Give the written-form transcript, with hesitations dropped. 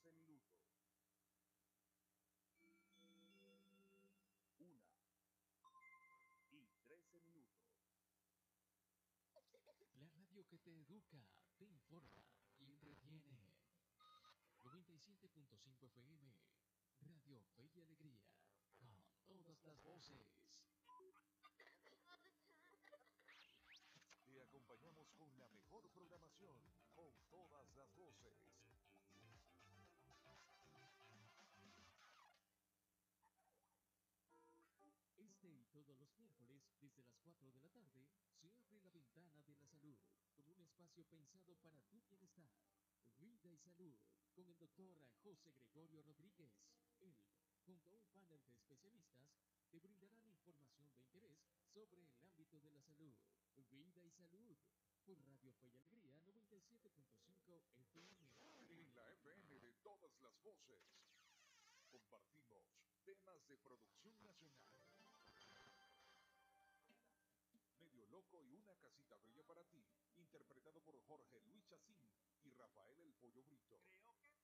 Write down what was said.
12 minutos. 1 y 13 minutos. La radio que te educa, te informa y entretiene. 97.5 FM, Radio Fe y Alegría, con todas las voces. Te acompañamos con la mejor programación, con todas las voces. Este y todos los miércoles, desde las 4 de la tarde, se abre la ventana de la salud, como un espacio pensado para tu bienestar. Vida y salud, con el doctor José Gregorio Rodríguez. Él, junto a un panel de especialistas, te brindarán información de interés sobre el ámbito de la salud. Vida y salud, por Radio Fe y Alegría 97.5 FM. En la FM de todas las voces, compartimos temas de producción nacional. Medio Loco y una casita bella para ti, interpretado por Jorge Luis Chacín y Rafael el Pollo Brito. Creo que